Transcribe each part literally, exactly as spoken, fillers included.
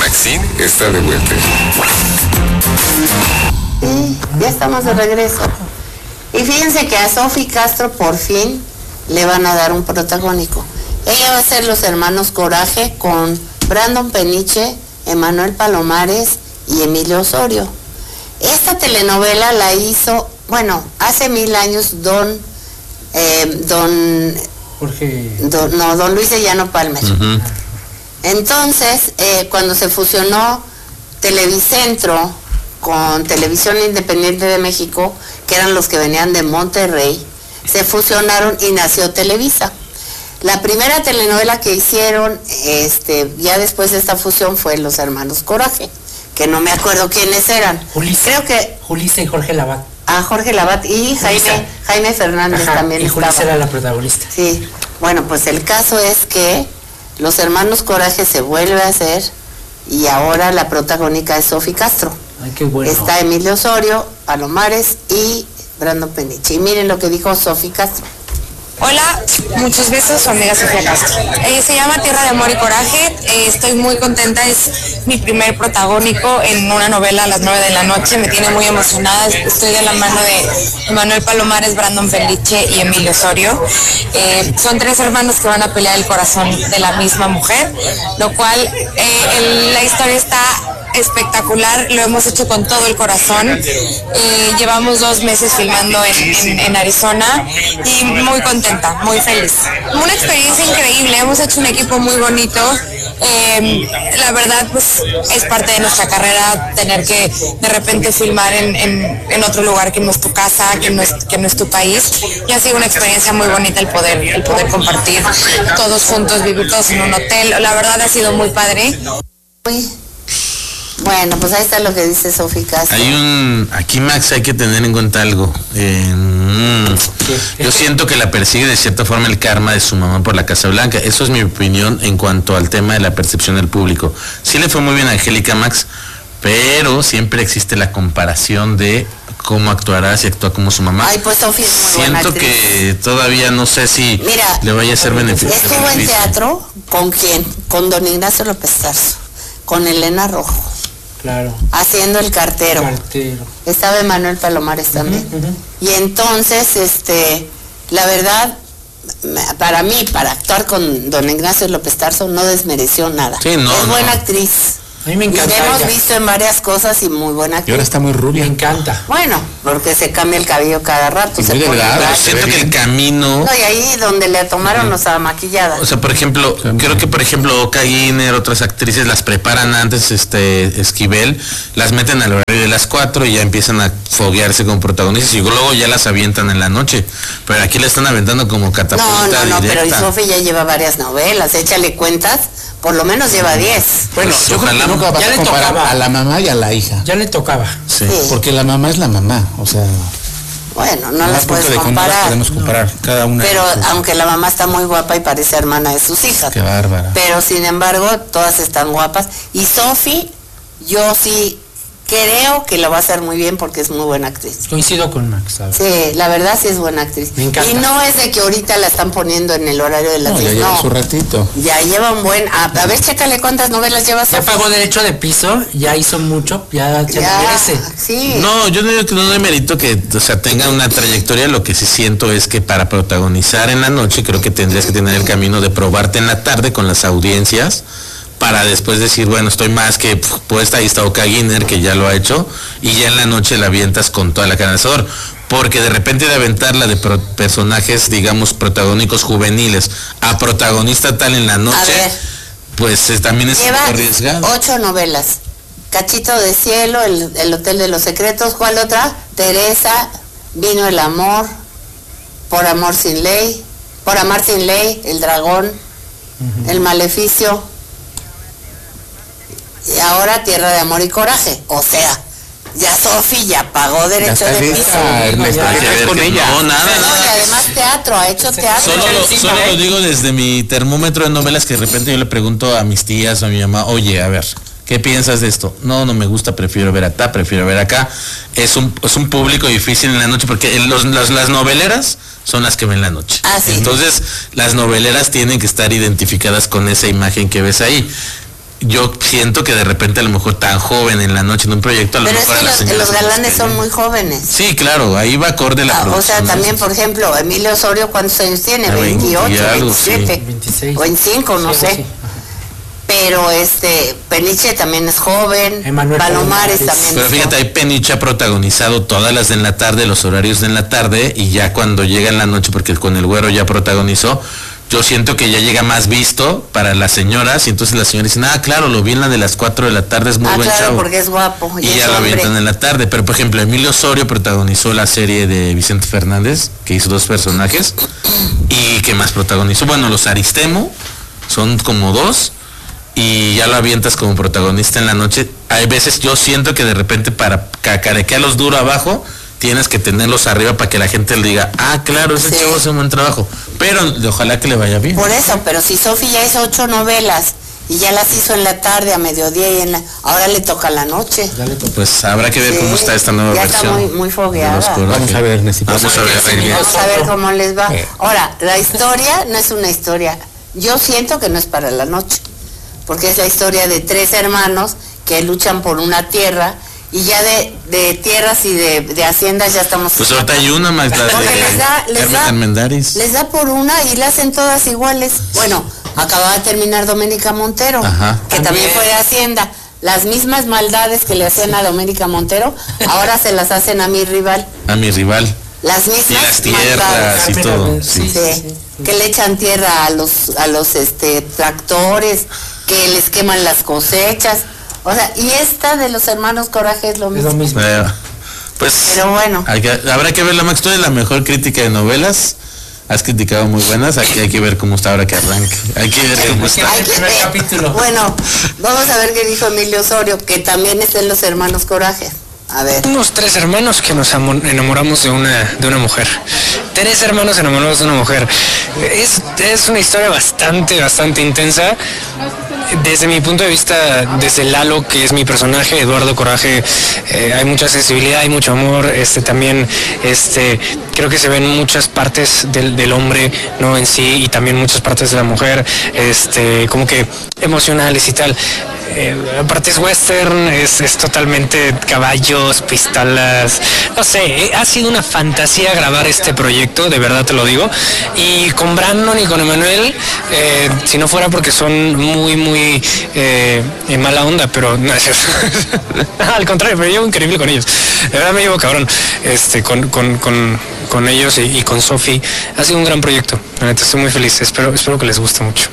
Maxine está de vuelta. Sí, ya estamos de regreso. Y fíjense que a Sofi Castro por fin le van a dar un protagónico. Ella va a ser Los Hermanos Coraje con Brandon Peniche, Emanuel Palomares y Emilio Osorio. Esta telenovela la hizo, bueno, hace mil años don, eh, don, Jorge, don, no, don Luis de Llano Palmer. Uh-huh. Entonces, eh, cuando se fusionó Televicentro con Televisión Independiente de México, que eran los que venían de Monterrey, se fusionaron y nació Televisa. La primera telenovela que hicieron, este, ya después de esta fusión, fue Los Hermanos Coraje, que no me acuerdo quiénes eran. Julissa, creo que Julissa y Jorge Lavat. Ah, Jorge Lavat y Jaime, Jaime Fernández. Ajá, también y estaba. Julissa era la protagonista. Sí, bueno, pues el caso es que Los Hermanos Coraje se vuelve a hacer y ahora la protagónica es Sofi Castro. Ay, qué bueno. Está Emilio Osorio, Palomares y Brandon Peniche. Y miren lo que dijo Sofi Castro. Hola, muchos besos, su amiga Sofía Castro. Eh, se llama Tierra de Amor y Coraje. Eh, estoy muy contenta, es mi primer protagónico en una novela a las nueve de la noche. Me tiene muy emocionada. Estoy de la mano de Manuel Palomares, Brandon Peniche y Emilio Osorio. Eh, son tres hermanos que van a pelear el corazón de la misma mujer, lo cual eh, el, la historia está espectacular, lo hemos hecho con todo el corazón. Eh, llevamos dos meses filmando en, en, en Arizona y muy contenta, muy feliz. Una experiencia increíble, hemos hecho un equipo muy bonito. Eh, la verdad, pues es parte de nuestra carrera tener que de repente filmar en, en, en otro lugar que no es tu casa, que no es, que no es tu país, y ha sido una experiencia muy bonita el poder, el poder compartir todos juntos, vivir todos en un hotel. La verdad ha sido muy padre. Uy. Bueno, pues ahí está lo que dice Sofi Castro. Hay un... Aquí, Max, hay que tener en cuenta algo. Eh, mm, yo siento que la persigue de cierta forma el karma de su mamá por la Casa Blanca. Eso es mi opinión en cuanto al tema de la percepción del público. Sí le fue muy bien a Angélica, Max, pero siempre existe la comparación de cómo actuará si actúa como su mamá. Ay, pues Sofi es muy buena Siento actriz. que todavía no sé si Mira, le vaya a ser beneficio. ¿Estuvo en teatro? ¿Con quién? Con don Ignacio López Tarso, con Elena Rojo. Claro. Haciendo el cartero. Cartero. Estaba Emanuel Palomares también. Uh-huh, uh-huh. Y entonces, este, la verdad, para mí, para actuar con don Ignacio López Tarso, no desmereció nada. Sí, no, es no. buena actriz. A mí me encanta. Y la hemos ella. visto en varias cosas y muy buena actriz. Y ahora está muy rubia. Me encanta. Bueno, porque se cambia el cabello cada rato. Y Se muy pone delgada, blanco. Siento que el camino... No, y ahí donde le tomaron los maquilladas. O sea, por ejemplo, creo que por ejemplo Oka Guiner, otras actrices las preparan antes, este Esquivel, las meten al horario de las cuatro y ya empiezan a foguearse como protagonistas y luego ya las avientan en la noche. Pero aquí la están aventando como catapulta No, no, no, directa. pero y Sofi ya lleva varias novelas, échale cuentas, por lo menos lleva diez. Bueno, Pues yo creo ojalá. que nunca vas Ya a le comparar tocaba. a la mamá y a la hija. Ya le tocaba. Sí. Sí. Porque la mamá es la mamá, o sea, Bueno, no nada las punto puedes de cuando las comparar. podemos comparar, cada una. Pero de sus- aunque la mamá está muy guapa y parece hermana de sus hijas. Qué bárbara. Pero sin embargo, todas están guapas. Y Sofi, yo sí creo que lo va a hacer muy bien porque es muy buena actriz. Coincido con Max, ¿sabes? Sí, la verdad sí es buena actriz. Me encanta. Y no es de que ahorita la están poniendo en el horario de las No, ya diez, lleva no. su ratito. Ya lleva un buen... A, a ver, chécale cuántas novelas lleva Ya Sofi. pagó derecho de piso, ya hizo mucho, ya se Ya, merece. sí. No, yo no digo que no doy mérito que, o sea, tenga una trayectoria. Lo que sí siento es que para protagonizar en la noche creo que tendrías que tener el camino de probarte en la tarde con las audiencias para después decir, bueno, estoy más que pf, puesta. Ahí está Oka Guiner, que ya lo ha hecho, y ya en la noche la avientas con toda la carne al asador. Porque de repente de aventarla de pro- personajes, digamos, protagónicos juveniles a protagonista tal en la noche, A ver. pues es- también es un Lleva poco arriesgado. ocho novelas. Cachito de Cielo, el, el Hotel de los Secretos, ¿cuál otra? Teresa, Vino el Amor, Por Amor Sin Ley, Por Amar Sin Ley, El Dragón, uh-huh. El Maleficio, y ahora Tierra de Amor y Coraje. O sea, ya Sofi ya pagó derecho Ya está de lista, piso. Ernesto, Ya, ¿qué Hay que traes ver con que- ella? No, nada, No, y nada. además teatro, ha hecho teatro. Solo, lo, encima, solo ¿eh? lo digo desde mi termómetro de novelas, que de repente yo le pregunto a mis tías o a mi mamá, oye, a ver, ¿qué piensas de esto? No, no me gusta, prefiero ver acá, prefiero ver acá. Es un, es un público difícil en la noche, porque los, las, las noveleras son las que ven la noche. Ah, sí. Entonces, las noveleras tienen que estar identificadas con esa imagen que ves ahí. yo siento que de repente a lo mejor tan joven en la noche en un proyecto, a lo Pero es mejor que a la los, señora los se les galanes son cae. muy jóvenes. Sí, claro, ahí va acorde la Ah, o producción. sea, ¿no? también, por ejemplo, Emilio Osorio, ¿cuántos años tiene? Ah, veinte y veintiocho, algo, sí. veintisiete, veintiséis. o veinticinco, no Sí, sé. sí. Pero este, Peniche también es joven, Emanuel Palomares Palomares. también Pero es fíjate, joven. ahí Peniche ha protagonizado todas las de en la tarde, los horarios de en la tarde, y ya cuando llega en la noche, porque con el güero ya protagonizó, yo siento que ya llega más visto para las señoras, y entonces las señoras dicen, ah, claro, lo vi en la de las cuatro de la tarde, es muy Ah, buen claro, chavo. porque es guapo. Y es ya lo hombre. avientan en la tarde. Pero por ejemplo, Emilio Osorio protagonizó la serie de Vicente Fernández, que hizo dos personajes. ¿Y que más protagonizó? Bueno, los Aristemo, son como dos. Y ya lo avientas como protagonista en la noche. Hay veces yo siento que de repente para cacarequearlos duro abajo, tienes que tenerlos arriba para que la gente le diga, ah, claro, ese Sí. chavo hace un buen trabajo. Pero ojalá que le vaya bien. Por eso, pero si Sofi ya hizo ocho novelas y ya las hizo en la tarde, a mediodía y en la... ahora le toca la noche. Ya le tocó. Pues habrá que ver Sí, cómo está esta nueva ya versión. está muy- muy fogueada. de Los Coraje. Vamos a ver, necesito- Vamos a ver, a ver bien. Vamos a ver cómo les va. Eh. Ahora, la historia no es una historia. Yo siento que no es para la noche, porque es la historia de tres hermanos que luchan por una tierra y ya de, de tierras y de, de haciendas ya estamos... Pues ahorita hay una más, la de Porque les da, les Carmen da, Armendáriz. les da por una y la hacen todas iguales. Bueno, acaba de terminar Doménica Montero, Ajá. que también También. fue de Hacienda. Las mismas maldades que le hacían a Doménica Montero, ahora se las hacen a mi rival. A mi rival. Las mismas Y las tierras maldades. y todo. Sí, Sí. Sí, que le echan tierra a los a los este tractores, que les queman las cosechas. O sea, y esta de los hermanos Coraje es lo Es mismo. lo mismo. Eh, pues Pero bueno. hay que- habrá que verla, Max. Tú eres la mejor crítica de novelas. Has criticado muy buenas. Aquí hay que ver cómo está ahora que arranque. Hay que ver cómo está. Hay que primer ver. capítulo. Bueno, vamos a ver qué dijo Emilio Osorio, que también es de los hermanos Coraje. A ver. Unos tres hermanos que nos amo- enamoramos de una, de una mujer. Tres hermanos enamorados de una mujer. Es, es una historia bastante, bastante intensa. Desde mi punto de vista, desde Lalo, que es mi personaje, Eduardo Coraje, eh, hay mucha sensibilidad, hay mucho amor. Este también, este, creo que se ven muchas partes del, del hombre, no en sí, y también muchas partes de la mujer, este, como que emocionales y tal. Eh, aparte es western, es, es totalmente caballos, pistolas, no sé, eh, ha sido una fantasía grabar este proyecto, de verdad te lo digo, y con Brandon y con Emanuel, eh, si no fuera porque son muy, muy eh, en mala onda, pero no es cierto. Al contrario, me llevo increíble con ellos, de verdad me llevo cabrón, este, con, con, con, con ellos y, y con Sofi, ha sido un gran proyecto, la neta, estoy muy feliz, espero, espero que les guste mucho.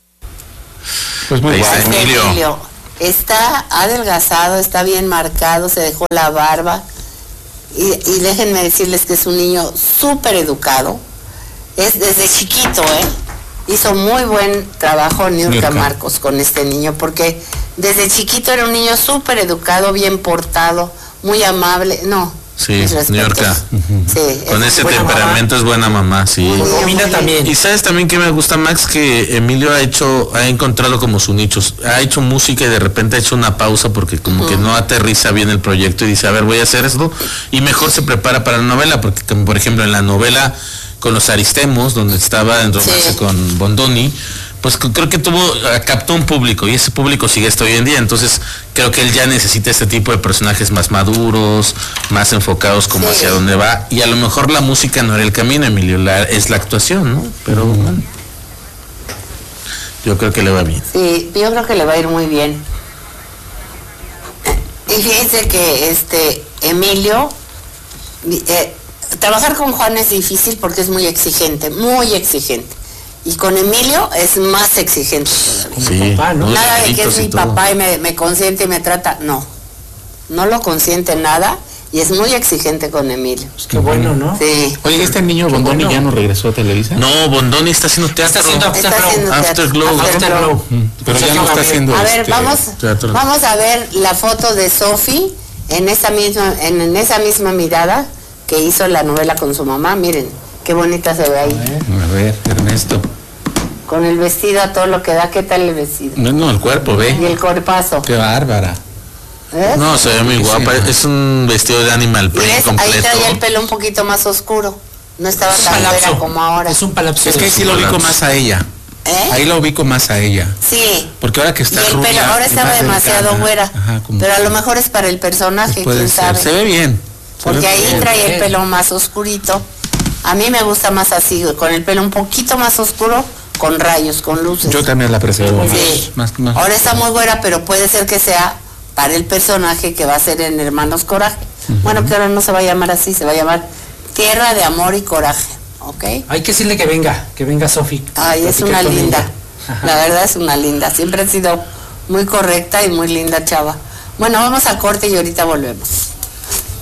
Pues muy Ahí bueno. está Este Emilio. Emilio está adelgazado, está bien marcado, se dejó la barba. Y, y déjenme decirles que es un niño súper educado. Es desde chiquito, ¿eh? Hizo muy buen trabajo Niurka Niurka. Marcos con este niño, porque desde chiquito era un niño súper educado, bien portado, muy amable. No. Sí, mis respetos. Niurka. Sí, Con es ese buena temperamento es buena mamá, sí. mamá. Muy bien, Romina muy bien. también. Y sabes también que me gusta, Max, que Emilio ha hecho, ha encontrado como su nicho, ha hecho música y de repente ha hecho una pausa porque como que no aterriza bien el proyecto y dice, a ver, voy a hacer esto, y mejor se prepara para la novela, porque como por ejemplo en la novela con los Aristemos, donde estaba en romance Sí. con Bondoni, pues c- creo que tuvo, eh, captó un público y ese público sigue hasta hoy en día, entonces creo que él ya necesita este tipo de personajes más maduros, más enfocados como Sí. hacia dónde va, y a lo mejor la música no era el camino, Emilio, la- es la actuación, ¿no? Pero bueno, yo creo que le va bien. Sí, yo creo que le va a ir muy bien. Y fíjense que este Emilio, eh, trabajar con Juan es difícil porque es muy exigente, muy exigente. Y con Emilio es más exigente todavía. Sí, papá, ¿no? unos Nada de que gritos es y mi todo. papá y me, me consiente y me trata, no. No lo consiente nada y es muy exigente con Emilio. Pues qué bueno, ¿no? Sí. Oye, este niño Bondoni bueno. ya no regresó a Televisa. No, Bondoni está haciendo teatro. Está haciendo Está Afterglow. haciendo teatro. Afterglow. Afterglow. Mm, Pero ya no está haciendo. A ver, este, vamos, teatro. vamos a ver la foto de Sofi en esa misma, en, en esa misma mirada que hizo la novela con su mamá. Miren, qué bonita se ve ahí. A ver, Ernesto. Con el vestido a todo lo que da. ¿Qué tal el vestido? No, no, el cuerpo, Y ve. el cuerpazo. Qué bárbara. ¿Ves? No, se ve muy Sí, guapa. sí. Es un vestido de animal Y print ves, ahí completo. traía el pelo un poquito más oscuro. No estaba Es un tan palapso. güera como ahora. Es un palapso. Es que sí lo ubico más a ella. ¿Eh? Ahí la ubico más a ella. Sí. Porque ahora que está y el rubia, pelo ahora y estaba más demasiado delgada, güera. ajá, como pero a que- lo mejor es para el personaje, puede quién ser. sabe. Se ve bien. se Porque ve ahí bien. trae el bien. pelo más oscurito. A mí me gusta más así, con el pelo un poquito más oscuro, con rayos, con luces. Yo también la prefiero más, Sí. más, más- Ahora está muy güera, pero puede ser que sea para el personaje que va a ser en Hermanos Coraje. Bueno, que ahora no se va a llamar así, se va a llamar Tierra de Amor y Coraje, ¿ok? Hay que decirle que venga, que venga Sofi. Ay, es Platique una con linda. ella. Ajá. La verdad es una linda. Siempre ha sido muy correcta y muy linda chava. Bueno, vamos a corte y ahorita volvemos.